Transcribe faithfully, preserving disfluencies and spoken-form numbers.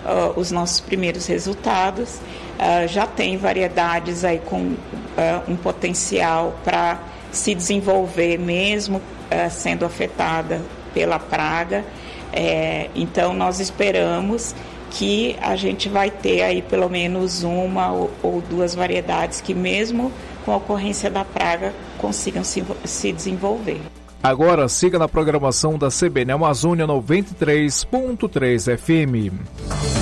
uh, os nossos primeiros resultados. Uh, já tem variedades aí com uh, um potencial para se desenvolver mesmo uh, sendo afetada pela praga. É, então nós esperamos que a gente vai ter aí pelo menos uma ou, ou duas variedades que mesmo com a ocorrência da praga consigam se, se desenvolver. Agora siga na programação da C B N Amazônia noventa e três ponto três F M.